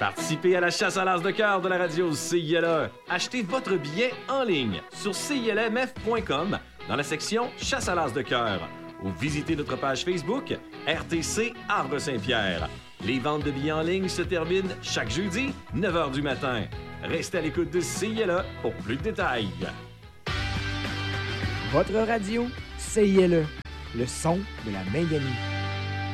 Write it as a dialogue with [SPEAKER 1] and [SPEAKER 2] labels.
[SPEAKER 1] Participez à la chasse à l'as de cœur de la radio CILA. Achetez votre billet en ligne sur CILMF.com dans la section Chasse à l'as de cœur ou visitez notre page Facebook RTC Arbre-Saint-Pierre. Les ventes de billets en ligne se terminent chaque jeudi, 9h du matin. Restez à l'écoute de CILA pour plus de détails.
[SPEAKER 2] Votre radio, CILE, le son de la Main-Galie.